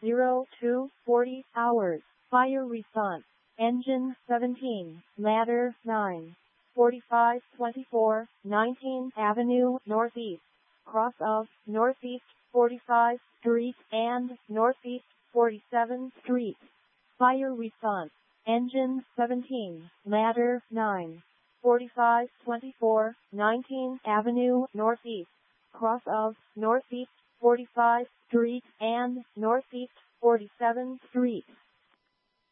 02 40 hours. Fire response. Engine 17, ladder 9. 45 24 19 Avenue Northeast. Cross of Northeast 45 Street and Northeast 47 Street. Fire response. Engine 17, ladder 9. 45 24 19 Avenue Northeast. Cross of Northeast 45 Street and Northeast 47 Street.